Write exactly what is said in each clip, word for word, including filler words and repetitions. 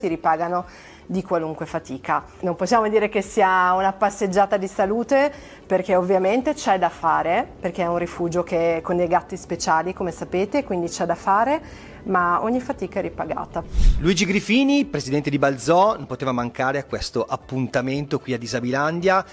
ti ripagano di qualunque fatica. Non possiamo dire che sia una passeggiata di salute, perché ovviamente c'è da fare, perché è un rifugio che con dei gatti speciali, come sapete, quindi c'è da fare, ma ogni fatica è ripagata. Luigi Grifini, presidente di Balzò, non poteva mancare a questo appuntamento qui a Disabilandia.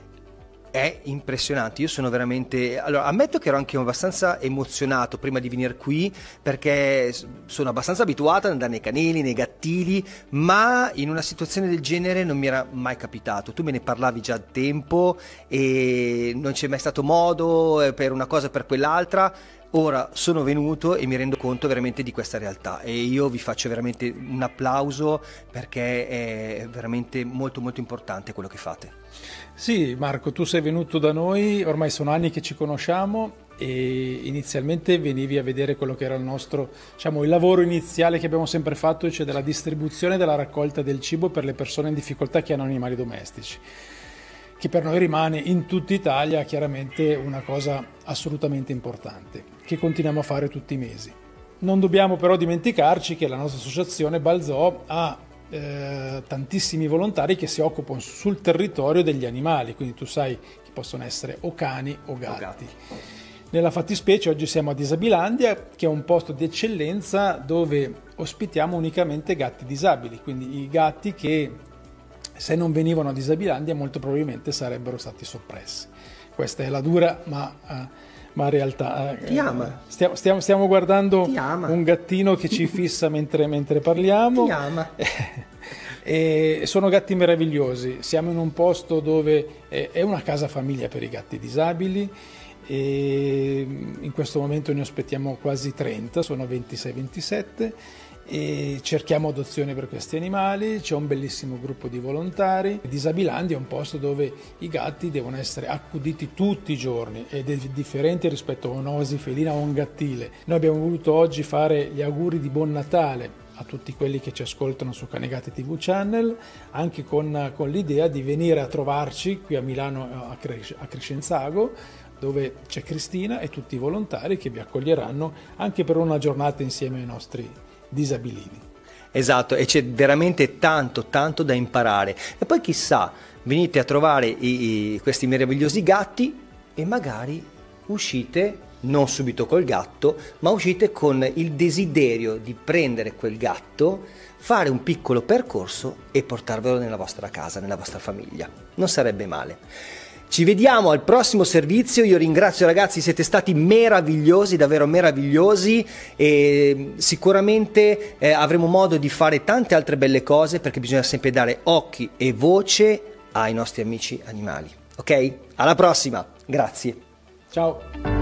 È impressionante, io sono veramente... Allora, ammetto che ero anche abbastanza emozionato prima di venire qui, perché sono abbastanza abituato ad andare nei canili, nei gattili, ma in una situazione del genere non mi era mai capitato. Tu me ne parlavi già da tempo e non c'è mai stato modo per una cosa o per quell'altra. Ora sono venuto e mi rendo conto veramente di questa realtà e io vi faccio veramente un applauso, perché è veramente molto molto importante quello che fate. Sì, Marco, tu sei venuto da noi, ormai sono anni che ci conosciamo e inizialmente venivi a vedere quello che era il nostro, diciamo, il lavoro iniziale che abbiamo sempre fatto, cioè della distribuzione e della raccolta del cibo per le persone in difficoltà che hanno animali domestici, che per noi rimane in tutta Italia chiaramente una cosa assolutamente importante, che continuiamo a fare tutti i mesi. Non dobbiamo però dimenticarci che la nostra associazione Balzò ha eh, tantissimi volontari che si occupano sul territorio degli animali, quindi tu sai che possono essere o cani o gatti. O gatti. Nella fattispecie oggi siamo a Disabilandia, che è un posto di eccellenza dove ospitiamo unicamente gatti disabili, quindi i gatti che se non venivano a Disabilandia molto probabilmente sarebbero stati soppressi. Questa è la dura ma, uh, ma realtà. Ti ama. Stiamo, stiamo, stiamo guardando Ti ama. un gattino che ci fissa mentre, mentre parliamo. Ti ama. E sono gatti meravigliosi. Siamo in un posto dove è una casa famiglia per i gatti disabili e in questo momento ne ospitiamo quasi trenta, sono ventisei ventisette. E cerchiamo adozione per questi animali, c'è un bellissimo gruppo di volontari. Disabilandia è un posto dove i gatti devono essere accuditi tutti i giorni ed è differente rispetto a un'oasi felina o un gattile. Noi abbiamo voluto oggi fare gli auguri di buon Natale a tutti quelli che ci ascoltano su Canegatti tivù Channel, anche con, con l'idea di venire a trovarci qui a Milano a, Cres- a Crescenzago, dove c'è Cristina e tutti i volontari che vi accoglieranno anche per una giornata insieme ai nostri disabilini. Esatto, e c'è veramente tanto tanto da imparare e poi chissà, venite a trovare i, i, questi meravigliosi gatti e magari uscite non subito col gatto, ma uscite con il desiderio di prendere quel gatto, fare un piccolo percorso e portarvelo nella vostra casa, nella vostra famiglia. Non sarebbe male. Ci vediamo al prossimo servizio, io ringrazio ragazzi, siete stati meravigliosi, davvero meravigliosi e sicuramente eh, avremo modo di fare tante altre belle cose, perché bisogna sempre dare occhi e voce ai nostri amici animali, ok? Alla prossima, grazie. Ciao.